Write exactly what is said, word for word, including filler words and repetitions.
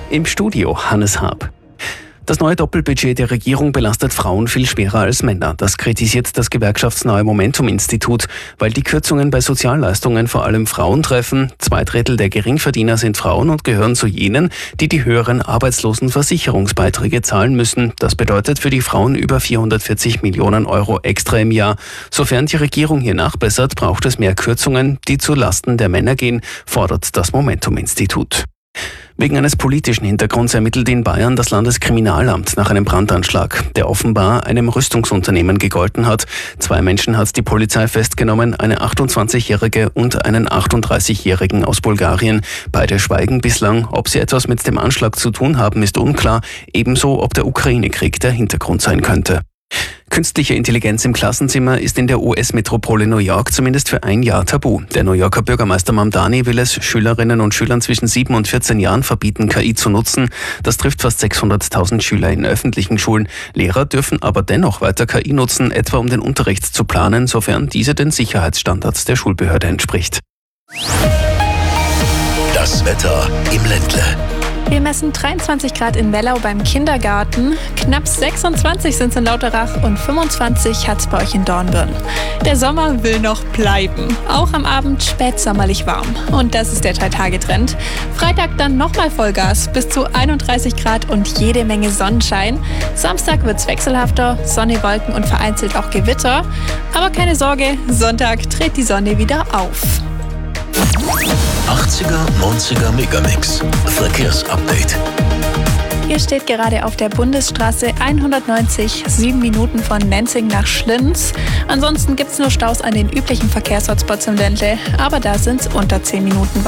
Im Studio Hannes Haab. Das neue Doppelbudget der Regierung belastet Frauen viel schwerer als Männer. Das kritisiert das gewerkschaftsnahe Momentum-Institut, weil die Kürzungen bei Sozialleistungen vor allem Frauen treffen. Zwei Drittel der Geringverdiener sind Frauen und gehören zu jenen, die die höheren Arbeitslosenversicherungsbeiträge zahlen müssen. Das bedeutet für die Frauen über vierhundertvierzig Millionen Euro extra im Jahr. Sofern die Regierung hier nachbessert, braucht es mehr Kürzungen, die zu Lasten der Männer gehen, fordert das Momentum-Institut. Wegen eines politischen Hintergrunds ermittelt in Bayern das Landeskriminalamt nach einem Brandanschlag, der offenbar einem Rüstungsunternehmen gegolten hat. Zwei Menschen hat die Polizei festgenommen, eine achtundzwanzigjährige und einen achtunddreißigjährigen aus Bulgarien. Beide schweigen bislang. Ob sie etwas mit dem Anschlag zu tun haben, ist unklar. Ebenso, ob der Ukraine-Krieg der Hintergrund sein könnte. Künstliche Intelligenz im Klassenzimmer ist in der U S-Metropole New York zumindest für ein Jahr tabu. Der New Yorker Bürgermeister Mamdani will es Schülerinnen und Schülern zwischen sieben und vierzehn Jahren verbieten, K I zu nutzen. Das trifft fast sechshunderttausend Schüler in öffentlichen Schulen. Lehrer dürfen aber dennoch weiter K I nutzen, etwa um den Unterricht zu planen, sofern diese den Sicherheitsstandards der Schulbehörde entspricht. Das Wetter im Ländle. Wir messen dreiundzwanzig Grad in Wellau beim Kindergarten, knapp sechsundzwanzig sind es in Lauterach und fünfundzwanzig hat es bei euch in Dornbirn. Der Sommer will noch bleiben, auch am Abend spätsommerlich warm. Und das ist der Drei-Tage-Trend. Freitag dann nochmal Vollgas, bis zu einunddreißig Grad und jede Menge Sonnenschein. Samstag wird es wechselhafter, Sonne, Wolken und vereinzelt auch Gewitter. Aber keine Sorge, Sonntag dreht die Sonne wieder auf. achtziger, neunziger Megamix. Verkehrsupdate. Ihr steht gerade auf der Bundesstraße hundertneunzig, sieben Minuten von Nenzing nach Schlinz. Ansonsten gibt es nur Staus an den üblichen Verkehrshotspots im Ländle, aber da sind es unter zehn Minuten.